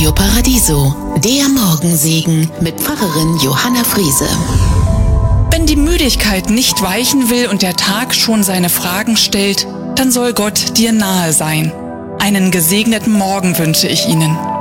Radio Paradiso, der Morgensegen mit Pfarrerin Johanna Friese. Wenn die Müdigkeit nicht weichen will und der Tag schon seine Fragen stellt, dann soll Gott dir nahe sein. Einen gesegneten Morgen wünsche ich Ihnen.